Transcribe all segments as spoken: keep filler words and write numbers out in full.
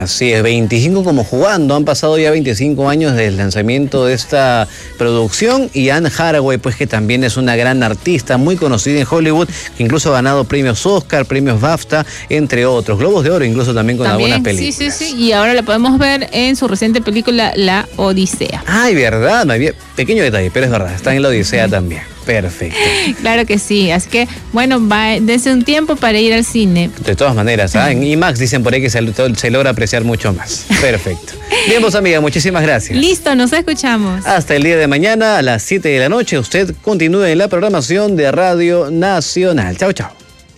Así es, veinticinco como jugando, han pasado ya veinticinco años desde el lanzamiento de esta producción y Anne Hathaway, pues que también es una gran artista, muy conocida en Hollywood, que incluso ha ganado premios Oscar, premios BAFTA, entre otros, Globos de Oro incluso también con también, algunas películas. Sí, sí, sí, y ahora la podemos ver en su reciente película La Odisea. Ay, verdad, me había... pequeño detalle, pero es verdad, está en La Odisea también. Perfecto. Claro que sí, así que bueno, va desde un tiempo para ir al cine. De todas maneras, ¿ah? En IMAX dicen por ahí que se, se logra apreciar mucho más. Perfecto. Bien, vos amiga, muchísimas gracias. Listo, nos escuchamos. Hasta el día de mañana a las siete de la noche. Usted continúe en la programación de Radio Nacional. Chao, chao.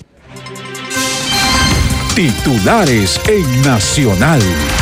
Titulares en Nacional.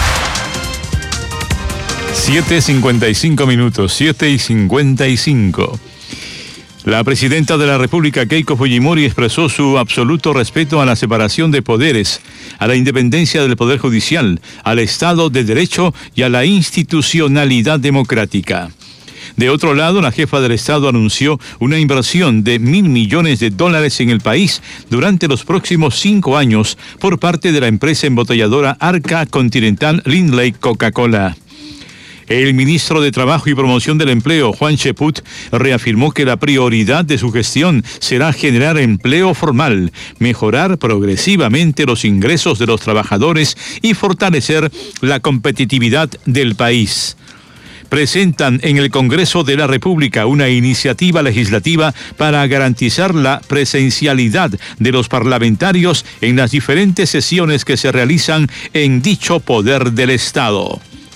siete y cincuenta y cinco minutos, siete y cincuenta y cinco. La presidenta de la República, Keiko Fujimori, expresó su absoluto respeto a la separación de poderes, a la independencia del Poder Judicial, al Estado de Derecho y a la institucionalidad democrática. De otro lado, la jefa del Estado anunció una inversión de mil millones de dólares en el país durante los próximos cinco años por parte de la empresa embotelladora Arca Continental Lindley Coca-Cola. El ministro de Trabajo y Promoción del Empleo, Juan Cheput, reafirmó que la prioridad de su gestión será generar empleo formal, mejorar progresivamente los ingresos de los trabajadores y fortalecer la competitividad del país. Presentan en el Congreso de la República una iniciativa legislativa para garantizar la presencialidad de los parlamentarios en las diferentes sesiones que se realizan en dicho poder del Estado.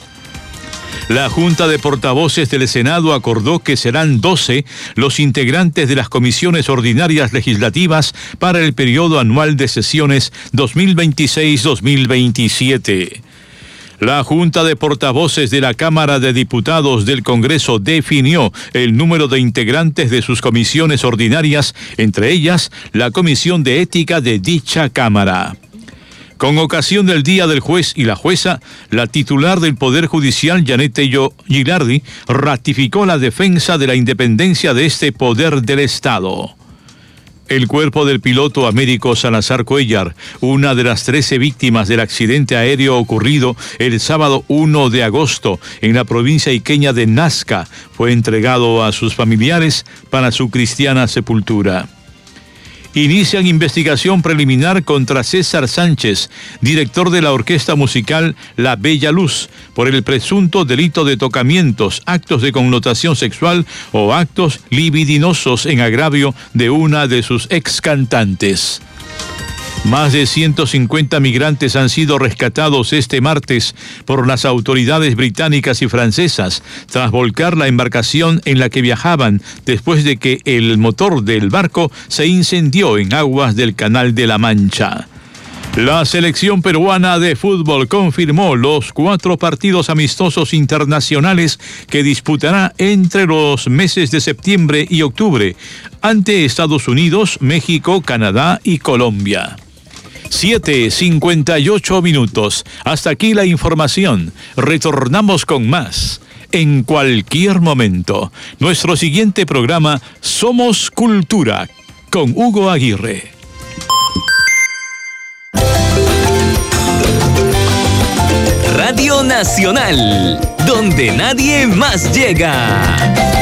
La Junta de Portavoces del Senado acordó que serán doce los integrantes de las comisiones ordinarias legislativas para el periodo anual de sesiones dos mil veintiséis dos mil veintisiete. La Junta de Portavoces de la Cámara de Diputados del Congreso definió el número de integrantes de sus comisiones ordinarias, entre ellas la Comisión de Ética de dicha Cámara. Con ocasión del Día del Juez y la Jueza, la titular del Poder Judicial, Janet Tello Gilardi, ratificó la defensa de la independencia de este poder del Estado. El cuerpo del piloto Américo Salazar Cuellar, una de las trece víctimas del accidente aéreo ocurrido el sábado primero de agosto en la provincia iqueña de Nazca, fue entregado a sus familiares para su cristiana sepultura. Inician investigación preliminar contra César Sánchez, director de la orquesta musical La Bella Luz, por el presunto delito de tocamientos, actos de connotación sexual o actos libidinosos en agravio de una de sus ex cantantes. Más de ciento cincuenta migrantes han sido rescatados este martes por las autoridades británicas y francesas tras volcar la embarcación en la que viajaban después de que el motor del barco se incendió en aguas del Canal de la Mancha. La selección peruana de fútbol confirmó los cuatro partidos amistosos internacionales que disputará entre los meses de septiembre y octubre ante Estados Unidos, México, Canadá y Colombia. siete cincuenta y ocho minutos. Hasta aquí la información. Retornamos con más en cualquier momento. Nuestro siguiente programa, Somos Cultura, con Hugo Aguirre. Radio Nacional, donde nadie más llega.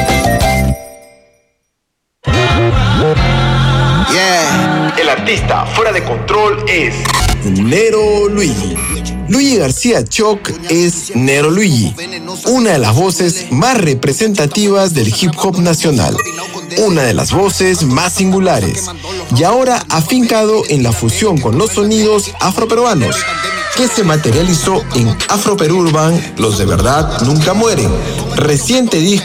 Yeah. El artista fuera de control es Nero Luigi. Luigi García Choc es Nero Luigi, una de las voces más representativas del hip hop nacional, una de las voces más singulares, y ahora afincado en la fusión con los sonidos afroperuanos, que se materializó en Afro Perú Urban, Los de Verdad Nunca Mueren, reciente disco